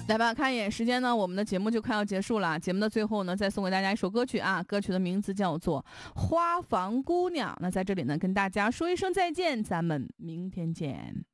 来吧，看一眼时间呢，我们的节目就快要结束了。节目的最后呢，再送给大家一首歌曲啊，歌曲的名字叫做《花房姑娘》。那在这里呢，跟大家说一声再见，咱们明天见。